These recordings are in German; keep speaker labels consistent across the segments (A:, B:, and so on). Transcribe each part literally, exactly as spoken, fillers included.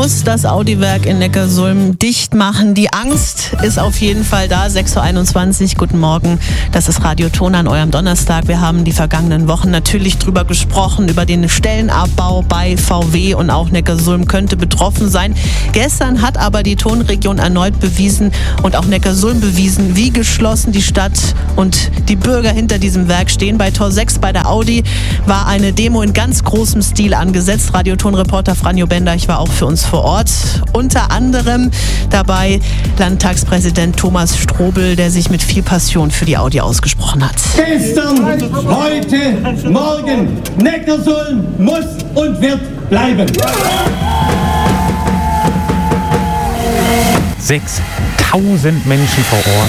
A: muss das Audi-Werk in Neckarsulm dicht machen. Die Angst ist auf jeden Fall da. sechs Uhr einundzwanzig, guten Morgen. Das ist Radio Ton an eurem Donnerstag. Wir haben die vergangenen Wochen natürlich drüber gesprochen, über den Stellenabbau bei V W, und auch Neckarsulm könnte betroffen sein. Gestern hat aber die Tonregion erneut bewiesen und auch Neckarsulm bewiesen, wie geschlossen die Stadt und die Bürger hinter diesem Werk stehen. Bei Tor sechs bei der Audi war eine Demo in ganz großem Stil angesetzt. Radioton-Reporter Franjo Benderch war auch für uns vor Ort. Unter anderem dabei Landtagspräsident Thomas Strobel, der sich mit viel Passion für die Audi ausgesprochen hat.
B: Gestern, heute, morgen. Neckarsulm muss und wird bleiben.
C: sechstausend Menschen vor Ort.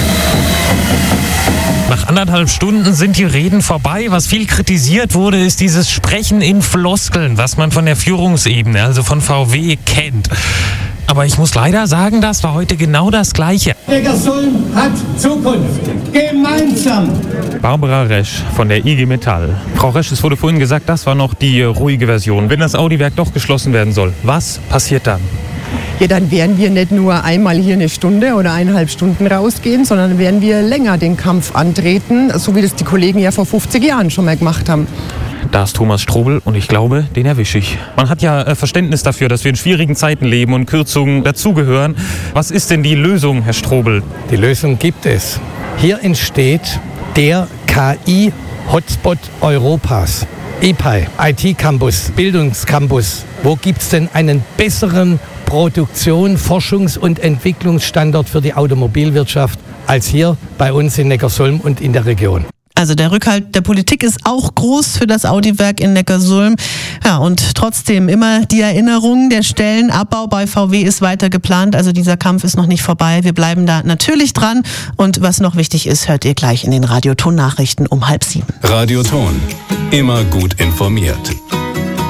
C: Nach anderthalb Stunden sind die Reden vorbei. Was viel kritisiert wurde, ist dieses Sprechen in Floskeln, was man von der Führungsebene, also von V W, kennt. Aber ich muss leider sagen, das war heute genau das Gleiche.
B: Neckarsulm hat Zukunft. Gemeinsam.
C: Barbara Resch von der I G Metall. Frau Resch, es wurde vorhin gesagt, das war noch die ruhige Version. Wenn das Audi-Werk doch geschlossen werden soll, was passiert dann?
D: Ja, dann werden wir nicht nur einmal hier eine Stunde oder eineinhalb Stunden rausgehen, sondern werden wir länger den Kampf antreten, so wie das die Kollegen ja vor fünfzig Jahren schon mal gemacht haben.
C: Da ist Thomas Strobel und ich glaube, den erwische ich. Man hat ja Verständnis dafür, dass wir in schwierigen Zeiten leben und Kürzungen dazugehören. Was ist denn die Lösung, Herr Strobel?
E: Die Lösung gibt es. Hier entsteht der K I-Hotspot Europas. E P I, I T-Campus, Bildungscampus. Wo gibt es denn einen besseren Produktion-, Forschungs- und Entwicklungsstandort für die Automobilwirtschaft als hier bei uns in Neckarsulm und in der Region?
A: Also der Rückhalt der Politik ist auch groß für das Audi-Werk in Neckarsulm. Ja, und trotzdem immer die Erinnerung, der Stellenabbau bei V W ist weiter geplant. Also dieser Kampf ist noch nicht vorbei. Wir bleiben da natürlich dran. Und was noch wichtig ist, hört ihr gleich in den Radioton-Nachrichten um halb sieben.
F: Radioton. Immer gut informiert.